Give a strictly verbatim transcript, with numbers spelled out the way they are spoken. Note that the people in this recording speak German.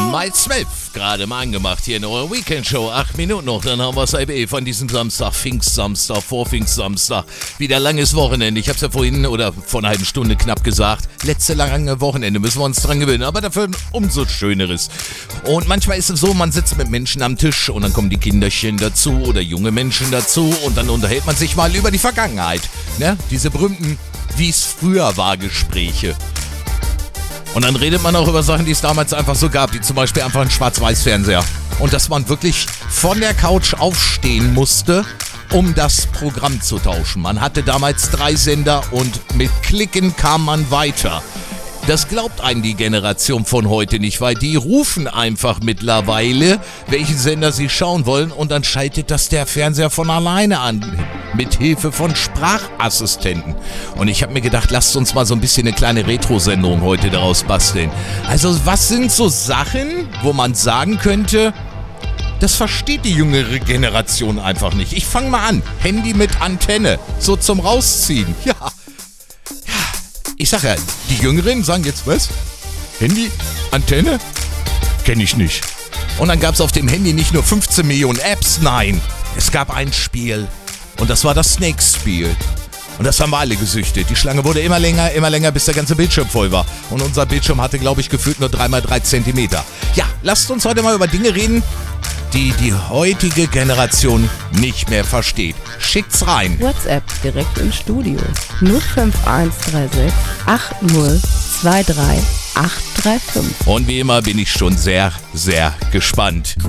Mike Smith, gerade mal angemacht hier in eurer Weekend-Show. Acht Minuten noch, dann haben wir es eben von diesem Samstag, Pfingstsamstag, Vorpfingstsamstag. Wieder langes Wochenende. Ich habe es ja vorhin oder vor einer halben Stunde knapp gesagt. Letzte lange Wochenende müssen wir uns dran gewöhnen, aber dafür ein umso schöneres. Und manchmal ist es so, man sitzt mit Menschen am Tisch und dann kommen die Kinderchen dazu oder junge Menschen dazu und dann unterhält man sich mal über die Vergangenheit. Ne? Diese berühmten, wie es früher war, Gespräche. Und dann redet man auch über Sachen, die es damals einfach so gab, wie zum Beispiel einfach ein Schwarz-Weiß-Fernseher. Und dass man wirklich von der Couch aufstehen musste, um das Programm zu tauschen. Man hatte damals drei Sender und mit Klicken kam man weiter. Das glaubt einen die Generation von heute nicht, weil die rufen einfach mittlerweile, welchen Sender sie schauen wollen und dann schaltet das der Fernseher von alleine an, mit Hilfe von Sprachassistenten. Und ich habe mir gedacht, lasst uns mal so ein bisschen eine kleine Retro-Sendung heute daraus basteln. Also was sind so Sachen, wo man sagen könnte, das versteht die jüngere Generation einfach nicht. Ich fange mal an, Handy mit Antenne, so zum Rausziehen, ja. Ich sag ja, die Jüngeren sagen jetzt, was? Handy? Antenne? Kenn ich nicht. Und dann gab es auf dem Handy nicht nur fünfzehn Millionen Apps, nein. Es gab ein Spiel. Und das war das Snake-Spiel. Und das haben wir alle gesüchtet. Die Schlange wurde immer länger, immer länger, bis der ganze Bildschirm voll war. Und unser Bildschirm hatte, glaube ich, gefühlt nur drei mal drei Zentimeter. Ja, lasst uns heute mal über Dinge reden, die die heutige Generation nicht mehr versteht. Schickt's rein. WhatsApp direkt ins Studio. null fünf eins drei sechs acht null zwei drei acht drei fünf. Und wie immer bin ich schon sehr, sehr gespannt.